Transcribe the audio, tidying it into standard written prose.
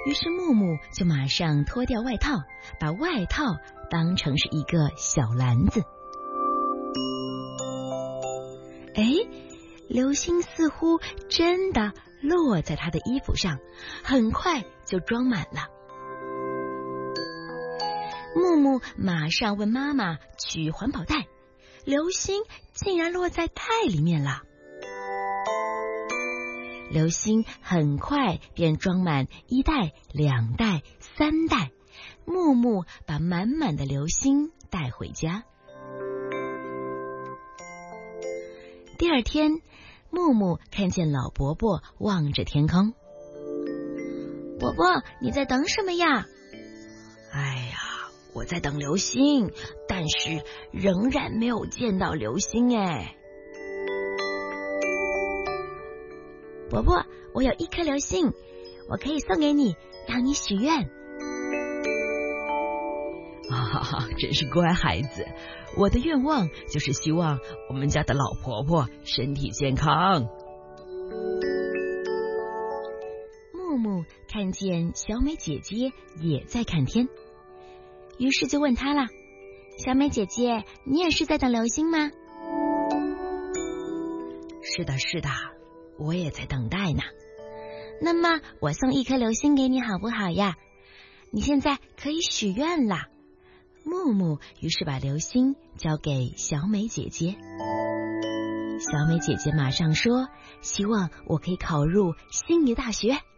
于是木木就马上脱掉外套，把外套当成是一个小篮子。哎，流星似乎真的落在他的衣服上，很快就装满了。木木马上问妈妈取环保袋，流星竟然落在袋里面了。流星很快便装满1袋、2袋、3袋，木木把满满的流星带回家。第二天，木木看见老伯伯望着天空。伯伯，你在等什么呀？ 哎呀，我在等流星，但是仍然没有见到流星哎。 伯伯，我有1颗流星，我可以送给你，让你许愿。 真是乖孩子，我的愿望就是希望我们家的老婆婆身体健康。 木木看见小美姐姐也在看天，于是就问她了：小美姐姐，你也是在等流星吗？ 是的，是的，我也在等待呢。 那么我送1颗流星给你好不好呀？你现在可以许愿啦。木木于是把流星交给小美姐姐。小美姐姐马上说：希望我可以考入心理大学。